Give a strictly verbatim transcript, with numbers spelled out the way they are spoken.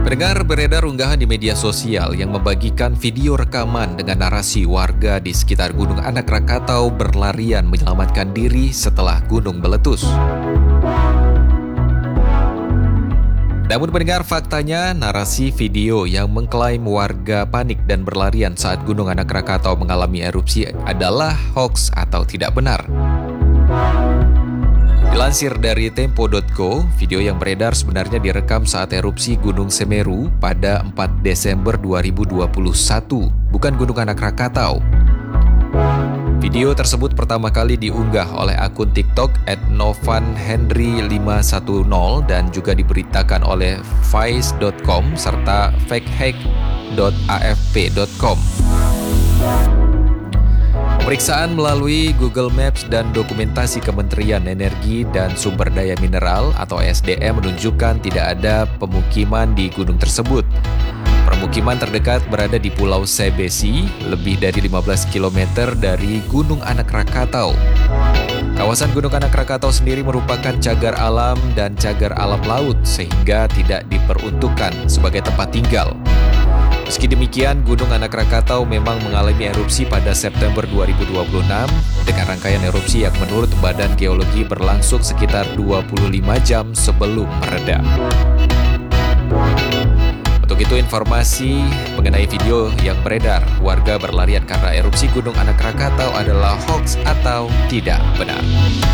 Pendengar, beredar unggahan di media sosial yang membagikan video rekaman dengan narasi warga di sekitar Gunung Anak Rakatau berlarian menyelamatkan diri setelah gunung meletus. Namun pendengar, faktanya narasi video yang mengklaim warga panik dan berlarian saat Gunung Anak Rakatau mengalami erupsi adalah hoaks atau tidak benar. Dilansir dari tempo dot co, video yang beredar sebenarnya direkam saat erupsi Gunung Semeru pada empat Desember dua ribu dua puluh satu, bukan Gunung Anak Rakatau. Video tersebut pertama kali diunggah oleh akun TikTok at novanhenry lima satu nol dan juga diberitakan oleh vice dot com serta fakehack dot a f p dot com. Pemeriksaan melalui Google Maps dan dokumentasi Kementerian Energi dan Sumber Daya Mineral atau S D M menunjukkan tidak ada pemukiman di gunung tersebut. Permukiman terdekat berada di Pulau Sebesi, lebih dari lima belas kilometer dari Gunung Anak Rakatau. Kawasan Gunung Anak Rakatau sendiri merupakan cagar alam dan cagar alam laut, sehingga tidak diperuntukkan sebagai tempat tinggal. Meski demikian, Gunung Anak Rakatau memang mengalami erupsi pada September dua ribu dua puluh enam dengan rangkaian erupsi yang menurut Badan Geologi berlangsung sekitar dua puluh lima jam sebelum mereda. Untuk itu, informasi mengenai video yang beredar warga berlarian karena erupsi Gunung Anak Rakatau adalah hoaks atau tidak benar.